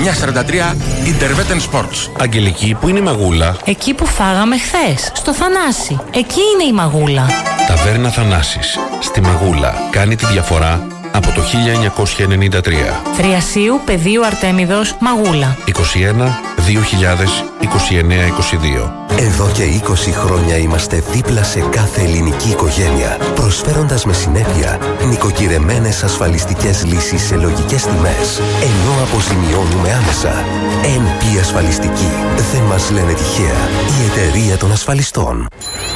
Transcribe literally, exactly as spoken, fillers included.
εννιά σαράντα τρία Interveten Sports. Αγγελική, που είναι η Μαγούλα? Εκεί που φάγαμε χθες, στο Θανάση. Εκεί είναι η Μαγούλα. Ταβέρνα Θανάσης, στη Μαγούλα. Κάνει τη διαφορά από το χίλια εννιακόσια ενενήντα τρία. Θριασίου Πεδίου Αρτέμιδος, Μαγούλα. είκοσι ένα δύο χιλιάδες είκοσι εννέα είκοσι δύο. Εδώ και είκοσι χρόνια είμαστε δίπλα σε κάθε ελληνική οικογένεια, προσφέροντας με συνέπεια νοικοκυρεμένες ασφαλιστικές λύσεις σε λογικές τιμές, ενώ αποζημιώνουμε άμεσα. εν πι Ασφαλιστική. Δεν μας λένε τυχαία. Η εταιρεία των ασφαλιστών.